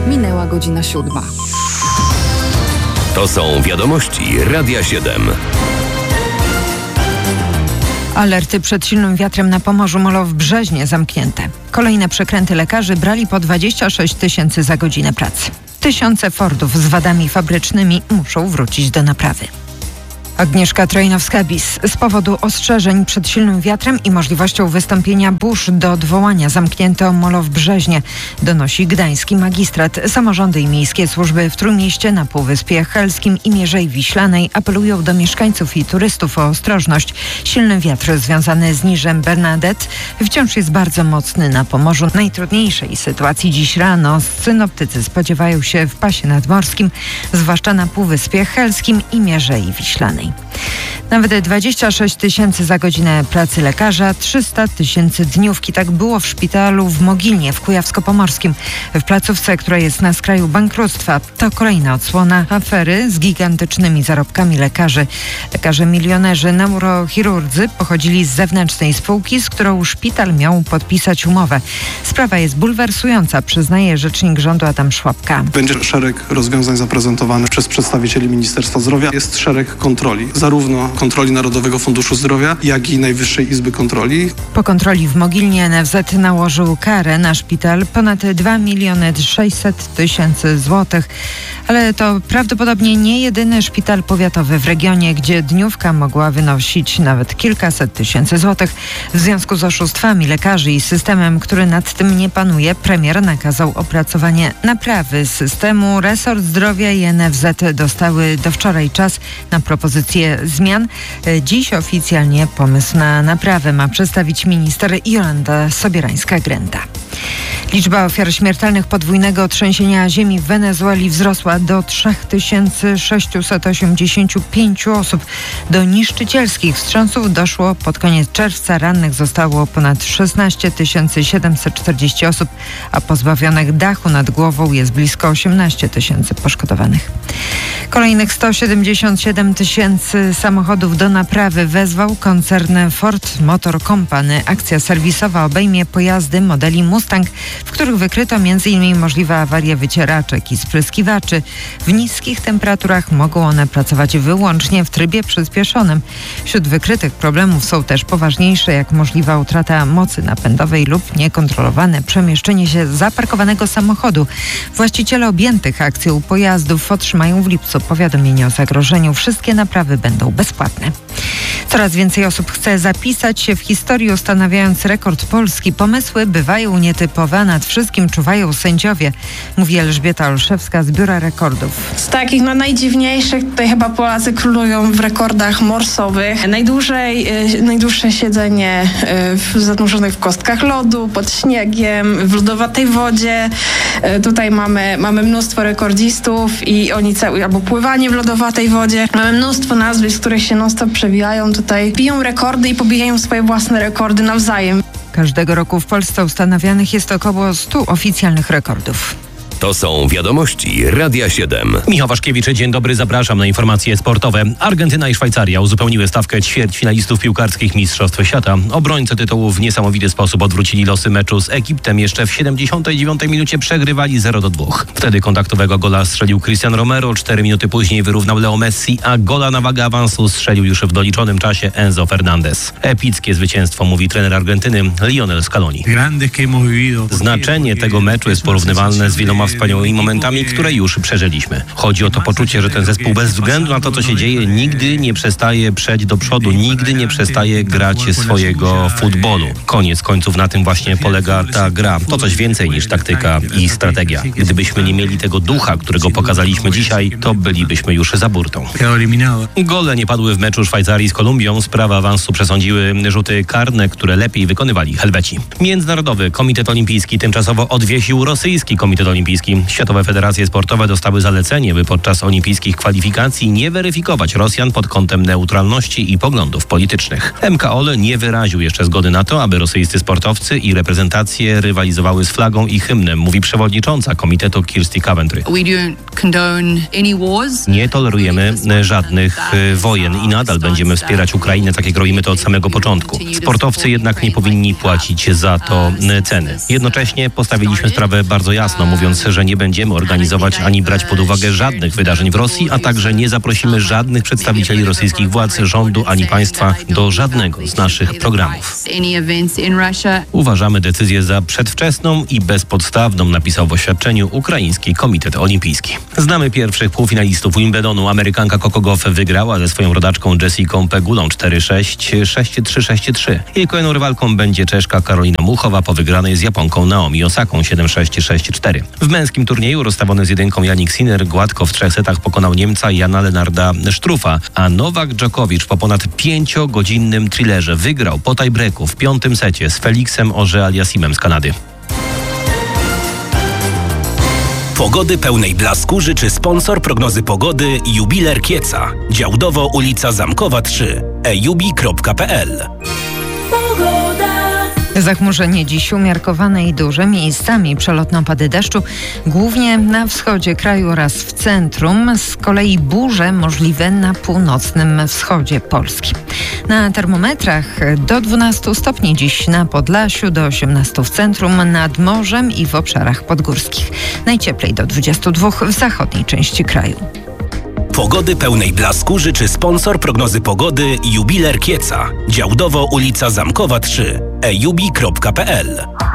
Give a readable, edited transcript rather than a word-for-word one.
Minęła godzina 7. To są wiadomości Radia 7. Alerty przed silnym wiatrem na Pomorzu, molo w Brzeźnie zamknięte. Kolejne przekręty lekarzy brali po 26 000 za godzinę pracy. Tysiące Fordów z wadami fabrycznymi muszą wrócić do naprawy. Agnieszka Trojnowska-Bis. Z powodu ostrzeżeń przed silnym wiatrem i możliwością wystąpienia burz do odwołania zamknięto molo w Brzeźnie, donosi gdański magistrat. Samorządy i miejskie służby w Trójmieście, na Półwyspie Helskim i Mierzei Wiślanej apelują do mieszkańców i turystów o ostrożność. Silny wiatr związany z niżem Bernadette wciąż jest bardzo mocny na Pomorzu. Najtrudniejszej sytuacji dziś rano synoptycy spodziewają się w pasie nadmorskim, zwłaszcza na Półwyspie Helskim i Mierzei Wiślanej. Nawet 26 000 za godzinę pracy lekarza, 300 000 dniówki. Tak było w szpitalu w Mogilnie w Kujawsko-Pomorskim, w placówce, która jest na skraju bankructwa. To kolejna odsłona afery z gigantycznymi zarobkami lekarzy. Lekarze milionerzy, neurochirurdzy pochodzili z zewnętrznej spółki, z którą szpital miał podpisać umowę. Sprawa jest bulwersująca, przyznaje rzecznik rządu Adam Szłapka. Będzie szereg rozwiązań zaprezentowanych przez przedstawicieli Ministerstwa Zdrowia. Jest szereg kontroli, zarówno kontroli Narodowego Funduszu Zdrowia, jak i Najwyższej Izby Kontroli. Po kontroli w Mogilnie NFZ nałożył karę na szpital ponad 2 600 000 złotych. Ale to prawdopodobnie nie jedyny szpital powiatowy w regionie, gdzie dniówka mogła wynosić nawet kilkaset tysięcy złotych. W związku z oszustwami lekarzy i systemem, który nad tym nie panuje, premier nakazał opracowanie naprawy systemu. Resort Zdrowia i NFZ dostały do wczoraj czas na propozycję zmian. Dziś oficjalnie pomysł na naprawę ma przedstawić minister Jolanta Sobierańska-Grenda. Liczba ofiar śmiertelnych podwójnego trzęsienia ziemi w Wenezueli wzrosła do 3685 osób. Do niszczycielskich wstrząsów doszło pod koniec czerwca. Rannych zostało ponad 16 740 osób, a pozbawionych dachu nad głową jest blisko 18 000 poszkodowanych. Kolejnych 177 000 samochodów do naprawy wezwał koncern Ford Motor Company. Akcja serwisowa obejmie pojazdy modeli Mustang, w których wykryto m.in. możliwe awarie wycieraczek i spryskiwaczy. W niskich temperaturach mogą one pracować wyłącznie w trybie przyspieszonym. Wśród wykrytych problemów są też poważniejsze, jak możliwa utrata mocy napędowej lub niekontrolowane przemieszczenie się zaparkowanego samochodu. Właściciele objętych akcją pojazdów otrzymają w lipcu powiadomienie o zagrożeniu. Wszystkie naprawy będą bezpłatne. Coraz więcej osób chce zapisać się w historii, ustanawiając rekord Polski. Pomysły bywają nietypowe, a nad wszystkim czuwają sędziowie, mówi Elżbieta Olszewska z Biura Rekordów. Z takich najdziwniejszych tutaj chyba Polacy królują w rekordach morsowych. Najdłuższe siedzenie zanurzonych w kostkach lodu, pod śniegiem, w lodowatej wodzie. Tutaj mamy mnóstwo rekordzistów i oni albo pływanie w lodowatej wodzie. Mamy mnóstwo nazwisk, których się non-stop przewijają. Tutaj biją rekordy i pobijają swoje własne rekordy nawzajem. Każdego roku w Polsce ustanawianych jest około 100 oficjalnych rekordów. To są wiadomości Radia 7. Michał Waszkiewicz, dzień dobry, zapraszam na informacje sportowe. Argentyna i Szwajcaria uzupełniły stawkę ćwierćfinalistów piłkarskich Mistrzostw Świata. Obrońcy tytułu w niesamowity sposób odwrócili losy meczu z Egiptem. Jeszcze w 79 minucie przegrywali 0-2. Wtedy kontaktowego gola strzelił Cristian Romero, 4 minuty później wyrównał Leo Messi, a gola na wagę awansu strzelił już w doliczonym czasie Enzo Fernandez. Epickie zwycięstwo, mówi trener Argentyny Lionel Scaloni. Znaczenie tego meczu jest porównywalne z wieloma wspaniałymi momentami, które już przeżyliśmy. Chodzi o to poczucie, że ten zespół bez względu na to, co się dzieje, nigdy nie przestaje przejść do przodu, nigdy nie przestaje grać swojego futbolu. Koniec końców na tym właśnie polega ta gra. To coś więcej niż taktyka i strategia. Gdybyśmy nie mieli tego ducha, którego pokazaliśmy dzisiaj, to bylibyśmy już za burtą. Gole nie padły w meczu Szwajcarii z Kolumbią. Sprawę awansu przesądziły rzuty karne, które lepiej wykonywali Helweci. Międzynarodowy Komitet Olimpijski tymczasowo odwiesił rosyjski Komitet Olimpijski. Światowe federacje sportowe dostały zalecenie, by podczas olimpijskich kwalifikacji nie weryfikować Rosjan pod kątem neutralności i poglądów politycznych. MKOL nie wyraził jeszcze zgody na to, aby rosyjscy sportowcy i reprezentacje rywalizowały z flagą i hymnem, mówi przewodnicząca komitetu Kirsty Coventry. Nie tolerujemy żadnych wojen i nadal będziemy wspierać Ukrainę, tak jak robimy to od samego początku. Sportowcy jednak nie powinni płacić za to ceny. Jednocześnie postawiliśmy sprawę bardzo jasno, mówiąc, że nie będziemy organizować ani brać pod uwagę żadnych wydarzeń w Rosji, a także nie zaprosimy żadnych przedstawicieli rosyjskich władz, rządu ani państwa do żadnego z naszych programów. Uważamy decyzję za przedwczesną i bezpodstawną, napisał w oświadczeniu Ukraiński Komitet Olimpijski. Znamy pierwszych półfinalistów Wimbledonu. Amerykanka Coco Gauff wygrała ze swoją rodaczką Jessicą Pegulą 4-6, 6-3, 6-3. Jej kolejną rywalką będzie Czeszka Karolina Muchowa po wygranej z Japonką Naomi Osaką 7-6, 6-4. W męskim turnieju rozstawiony z jedynką Jannik Sinner gładko w 3 setach pokonał Niemca Jana Lennarda Struffa, a Nowak Djokovic po ponad 5-godzinnym thrillerze wygrał po tiebreaku w 5. secie z Felixem Auger-Aliassimem z Kanady. Pogody pełnej blasku życzy sponsor prognozy pogody Jubiler Kieca. Działdowo ulica Zamkowa 3. ejubi.pl. Zachmurzenie dziś umiarkowane i duże, miejscami przelotne opady deszczu, głównie na wschodzie kraju oraz w centrum, z kolei burze możliwe na północnym wschodzie Polski. Na termometrach do 12 stopni dziś na Podlasiu, do 18 w centrum, nad morzem i w obszarach podgórskich. Najcieplej do 22 w zachodniej części kraju. Pogody pełnej blasku życzy sponsor prognozy pogody Jubiler Kieca. Działdowo ulica Zamkowa 3. ejubi.pl.